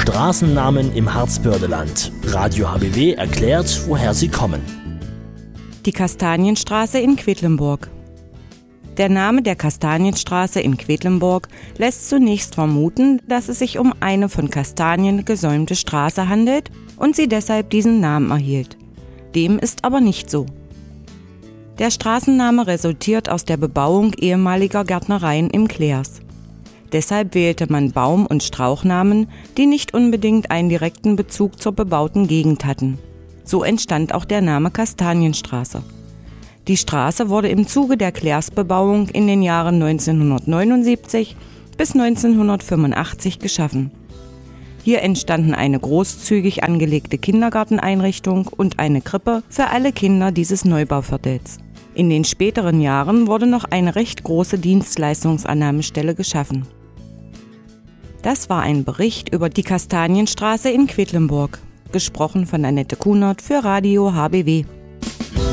Straßennamen im Harzbördeland. Radio HBW erklärt, woher sie kommen. Die Kastanienstraße in Quedlinburg. Der Name der Kastanienstraße in Quedlinburg lässt zunächst vermuten, dass es sich um eine von Kastanien gesäumte Straße handelt und sie deshalb diesen Namen erhielt. Dem ist aber nicht so. Der Straßenname resultiert aus der Bebauung ehemaliger Gärtnereien im Clers. Deshalb wählte man Baum- und Strauchnamen, die nicht unbedingt einen direkten Bezug zur bebauten Gegend hatten. So entstand auch der Name Kastanienstraße. Die Straße wurde im Zuge der Clersbebauung in den Jahren 1979 bis 1985 geschaffen. Hier entstanden eine großzügig angelegte Kindergarteneinrichtung und eine Krippe für alle Kinder dieses Neubauviertels. In den späteren Jahren wurde noch eine recht große Dienstleistungsannahmestelle geschaffen. Das war ein Bericht über die Kastanienstraße in Quedlinburg, gesprochen von Annette Kunert für Radio HBW.